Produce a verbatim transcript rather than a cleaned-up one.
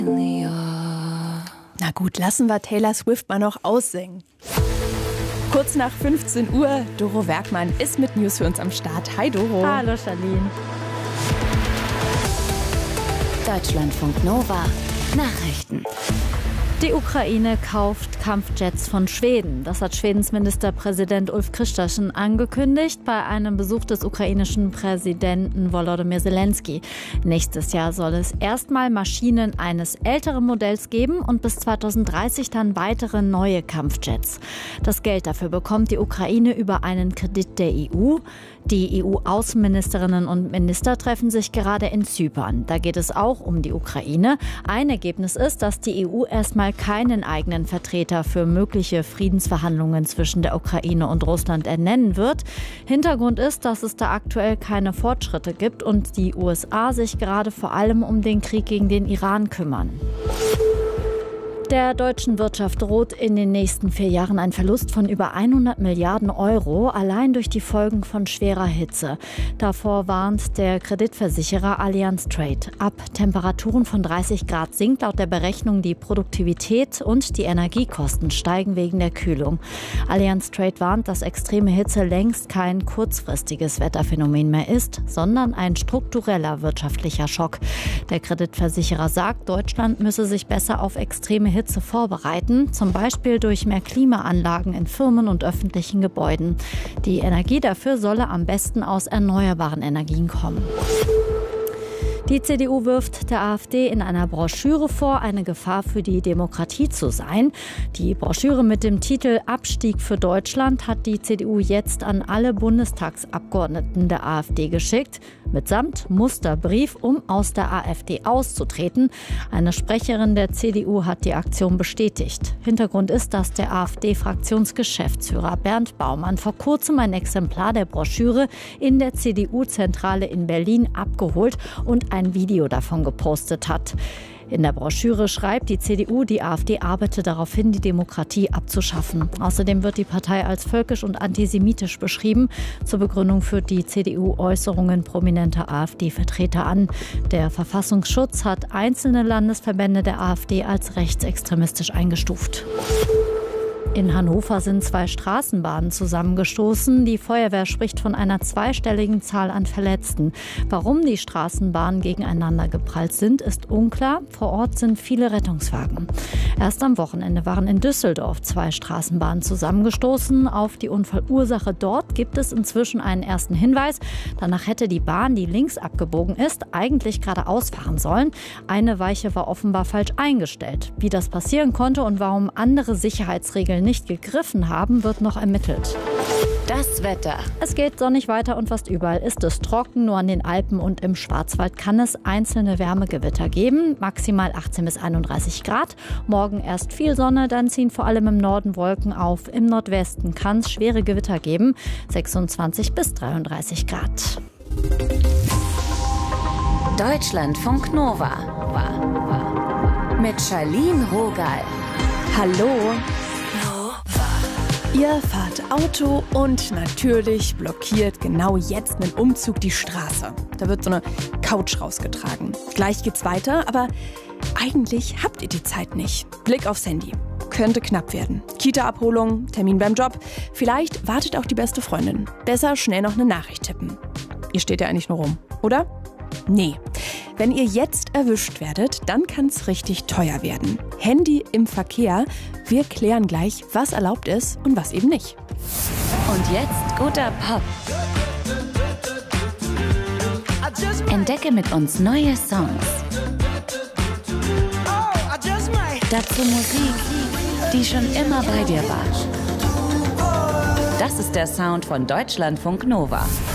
Na gut, lassen wir Taylor Swift mal noch aussingen. Kurz nach fünfzehn Uhr, Doro Werkmann ist mit News für uns am Start. Hi Doro. Hallo Charlene. Deutschlandfunk Nova Nachrichten. Die Ukraine kauft Kampfjets von Schweden. Das hat Schwedens Ministerpräsident Ulf Kristersson angekündigt bei einem Besuch des ukrainischen Präsidenten Volodymyr Zelensky. Nächstes Jahr soll es erstmal Maschinen eines älteren Modells geben und bis zweitausenddreißig dann weitere neue Kampfjets. Das Geld dafür bekommt die Ukraine über einen Kredit der E U. Die E U-Außenministerinnen und Minister treffen sich gerade in Zypern. Da geht es auch um die Ukraine. Ein Ergebnis ist, dass die E U erstmal keinen eigenen Vertreter für mögliche Friedensverhandlungen zwischen der Ukraine und Russland ernennen wird. Hintergrund ist, dass es da aktuell keine Fortschritte gibt und die U S A sich gerade vor allem um den Krieg gegen den Iran kümmern. Der deutschen Wirtschaft droht in den nächsten vier Jahren ein Verlust von über hundert Milliarden Euro, allein durch die Folgen von schwerer Hitze. Davor warnt der Kreditversicherer Allianz Trade. Ab Temperaturen von dreißig Grad sinkt laut der Berechnung die Produktivität und die Energiekosten steigen wegen der Kühlung. Allianz Trade warnt, dass extreme Hitze längst kein kurzfristiges Wetterphänomen mehr ist, sondern ein struktureller wirtschaftlicher Schock. Der Kreditversicherer sagt, Deutschland müsse sich besser auf extreme Hitze Hitze vorbereiten, zum Beispiel durch mehr Klimaanlagen in Firmen und öffentlichen Gebäuden. Die Energie dafür solle am besten aus erneuerbaren Energien kommen. Die C D U wirft der AfD in einer Broschüre vor, eine Gefahr für die Demokratie zu sein. Die Broschüre mit dem Titel Abstieg für Deutschland hat die C D U jetzt an alle Bundestagsabgeordneten der AfD geschickt, mitsamt Musterbrief, um aus der AfD auszutreten. Eine Sprecherin der C D U hat die Aktion bestätigt. Hintergrund ist, dass der AfD-Fraktionsgeschäftsführer Bernd Baumann vor kurzem ein Exemplar der Broschüre in der C D U-Zentrale in Berlin abgeholt und ein Video davon gepostet hat. In der Broschüre schreibt die C D U, die AfD arbeite darauf hin, die Demokratie abzuschaffen. Außerdem wird die Partei als völkisch und antisemitisch beschrieben. Zur Begründung führt die C D U Äußerungen prominenter AfD-Vertreter an. Der Verfassungsschutz hat einzelne Landesverbände der AfD als rechtsextremistisch eingestuft. In Hannover sind zwei Straßenbahnen zusammengestoßen. Die Feuerwehr spricht von einer zweistelligen Zahl an Verletzten. Warum die Straßenbahnen gegeneinander geprallt sind, ist unklar. Vor Ort sind viele Rettungswagen. Erst am Wochenende waren in Düsseldorf zwei Straßenbahnen zusammengestoßen. Auf die Unfallursache dort gibt es inzwischen einen ersten Hinweis. Danach hätte die Bahn, die links abgebogen ist, eigentlich geradeaus fahren sollen. Eine Weiche war offenbar falsch eingestellt. Wie das passieren konnte und warum andere Sicherheitsregeln nicht gegriffen haben, wird noch ermittelt. Das Wetter. Es geht sonnig weiter und fast überall ist es trocken. Nur an den Alpen und im Schwarzwald kann es einzelne Wärmegewitter geben. Maximal achtzehn bis einunddreißig Grad. Morgen erst viel Sonne, dann ziehen vor allem im Norden Wolken auf. Im Nordwesten kann es schwere Gewitter geben. sechsundzwanzig bis dreiunddreißig Grad. Deutschlandfunk Nova. Mit Charlene Rogal. Hallo. Ihr fahrt Auto und natürlich blockiert genau jetzt einen Umzug die Straße. Da wird so eine Couch rausgetragen. Gleich geht's weiter, aber eigentlich habt ihr die Zeit nicht. Blick aufs Handy. Könnte knapp werden. Kita-Abholung, Termin beim Job. Vielleicht wartet auch die beste Freundin. Besser schnell noch eine Nachricht tippen. Ihr steht ja eigentlich nur rum, oder? Nee. Wenn ihr jetzt erwischt werdet, dann kann es richtig teuer werden. Handy im Verkehr. Wir klären gleich, was erlaubt ist und was eben nicht. Und jetzt guter Pop. Entdecke mit uns neue Songs. Dazu Musik, die schon immer bei dir war. Das ist der Sound von Deutschlandfunk Nova.